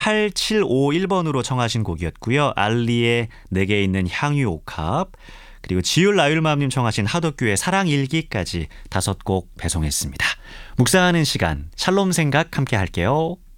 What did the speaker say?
8751번으로 청하신 곡이었고요. 알리의 내게 있는 향유 옥합, 그리고 지율 나율마음님 청하신 하덕규의 사랑일기까지 5곡 배송했습니다. 묵상하는 시간 샬롬 생각 함께 할게요.